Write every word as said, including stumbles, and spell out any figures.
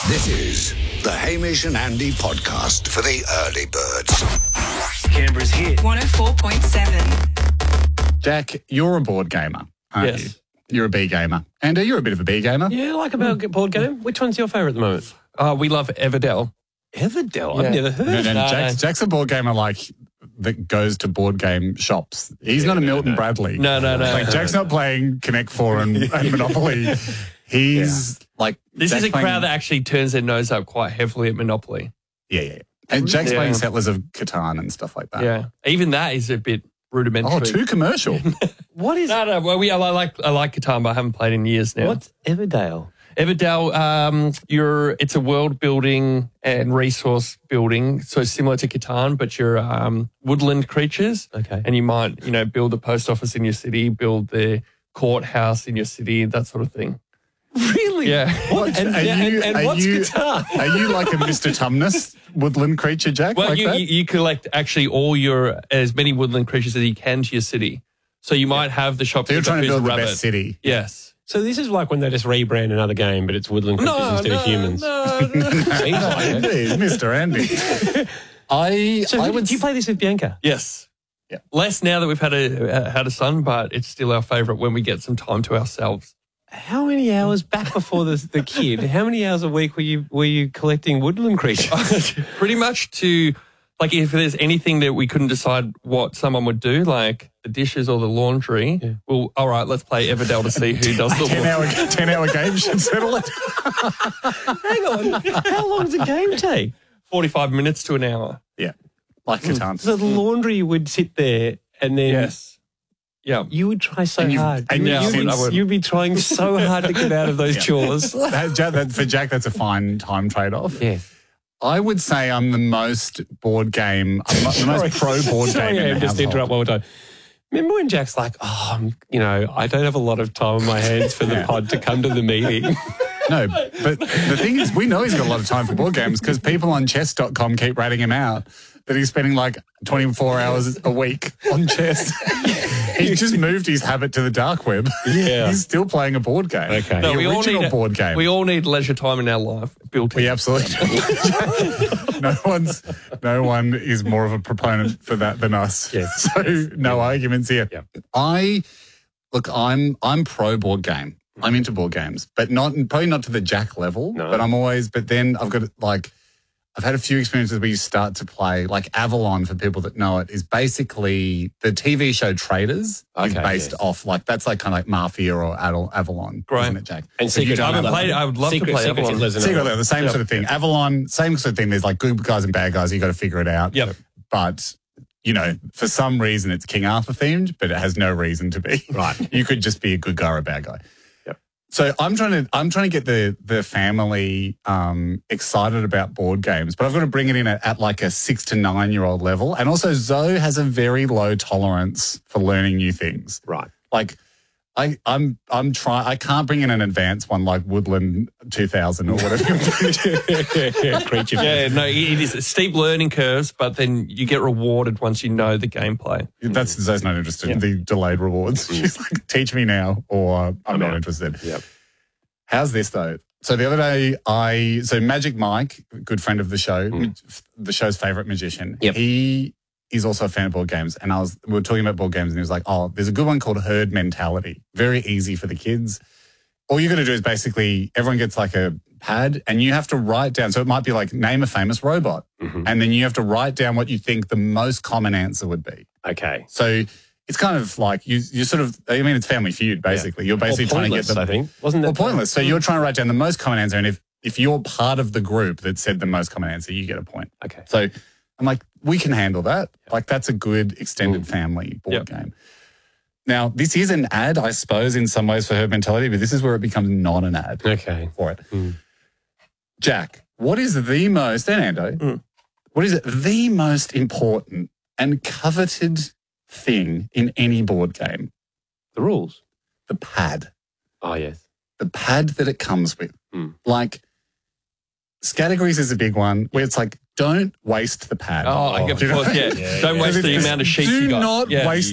This is the Hamish and Andy podcast for the early birds. Canberra's hit. one oh four point seven. Jack, you're a board gamer, aren't Yes. you? You're a B gamer. Andy, you're a bit of a B gamer. Yeah, I like a board board game. Which one's your favourite at the moment? Uh, we love Everdell. Everdell? Yeah. I've never heard No, of no, that. Jack's, Jack's a board gamer like that goes to board game shops. He's not a Milton Bradley. No, no, no. Like Jack's not playing Connect Four and, and Monopoly. He's like This Jack's is a playing- crowd that actually turns their nose up quite heavily at Monopoly. Yeah, yeah. yeah. And Jack's Yeah. playing Settlers of Catan and stuff like that. Yeah. Even that is a bit rudimentary. Oh, too commercial. What is No, no. Well, we, I like I like Catan, but I haven't played in years now. What's Everdale? Everdell, um, you're it's a world building and resource building, so similar to Catan, but you're um, woodland creatures. Okay. And you might, you know, build the post office in your city, build the courthouse in your city, that sort of thing. Really? Yeah. What? And, Are and, you- and are what's you- guitar? Are you like a Mister Tumnus woodland creature, Jack? Well, like you, that? you you collect actually all your as many woodland creatures as you can to your city. So you might have the shop. so you're trying to who's a build the rabbit. best city. Yes. So this is like when they just rebrand another game, but it's woodland creatures No, instead no, of humans. no, no. Seems like it. Indeed, Mister Andy. I, So I who- would do you play this with Bianca? Yes. Yeah. Less now that we've had a uh, had a son, but it's still our favourite when we get some time to ourselves. How many hours back before the, the kid? How many hours a week were you were you collecting woodland creatures? Pretty much to, like, if there's anything that we couldn't decide what someone would do, like the dishes or the laundry, Yeah. well, all right, let's play Everdell to see who does the ten laundry. hour ten hour game should settle it. Hang on, how long does a game take? forty-five minutes to an hour. Yeah, like Catan. So the laundry would sit there, and then Yes. Yeah. you would try so And you've- hard. and you, you've you seen- I would, would. you'd be trying so hard to get out of those chores. That, Jack, that, for Jack, that's a fine time trade off. Yeah. I would say I'm the most board game, I'm the most pro board Sorry, game in I the just household. interrupt one more time. Remember when Jack's like, oh, I'm, you know, I don't have a lot of time on my hands for the Yeah. pod to come to the meeting. No, but the thing is, we know he's got a lot of time for board games because people on chess dot com keep ratting him out that he's spending like twenty-four hours a week on chess. He's just moved his habit to the dark web. Yeah. He's still playing a board game. Okay. The we all original need a- board game. We all need leisure time in our life built in. We absolutely do. no one's, no one is more of a proponent for that than us. Yeah. So no arguments here. Yeah. I look, I'm I'm pro board game. I'm into board games, but not probably not to the Jack level. No. But I'm always. But then I've got like. I've had a few experiences where you start to play, like Avalon, for people that know it, is basically the T V show Traders is Okay, based yes. off, like, that's like kind of like Mafia or Adal- Avalon, Great. isn't it, Jack? And But you Secret don't I have haven't that. played. I would love Secret- to play Secret Avalon. Hitler's Secret another Lair, the same Yep. sort of thing. Avalon, same sort of thing. There's like good guys and bad guys. You got to figure it out. Yep. But, you know, for some reason it's King Arthur themed, but it has no reason to be. Right. You could just be a good guy or a bad guy. Yep. So I'm trying to I'm trying to get the the family um, excited about board games, but I've got to bring it in at, at like a six to nine year old level. And also Zoe has a very low tolerance for learning new things. Right. Like I, I'm I'm trying. I can't bring in an advanced one like Woodland two thousand or whatever. Creature. Yeah, no, it is steep learning curves, but then you get rewarded once you know the gameplay. That's Zoe's not interested in the delayed rewards. She's like, teach me now, or I'm, not out. interested. Yep. How's this though? So the other day, I so Magic Mike, good friend of the show, the show's favorite magician. Yep. He is also a fan of board games, and I was we were talking about board games, and he was like, "Oh, there's a good one called Herd Mentality. Very easy for the kids. All you got to do is basically everyone gets like a pad, and you have to write down. So it might be like name a famous robot, and then you have to write down what you think the most common answer would be. Okay. So it's kind of like you you sort of I mean it's Family Feud basically. You're basically Or trying to get pointless, the I think. Wasn't well, that pointless. So you're trying to write down the most common answer, and if if you're part of the group that said the most common answer, you get a point. Okay. So I'm like, we can handle that. Like that's a good extended family board Yep. game. Now this is an ad, I suppose, in some ways for Herd Mentality, but this is where it becomes not an ad Okay. for it. Mm. Jack, what is the most and Ando? Mm. What is the most important and coveted thing in any board game? The rules. The pad. Oh, yes. The pad that it comes with. Mm. Like, categories is a big one where it's like, don't waste the pad. Oh, I get Do you know? yeah. Don't waste the Because amount of sheets do you got. not Yeah. waste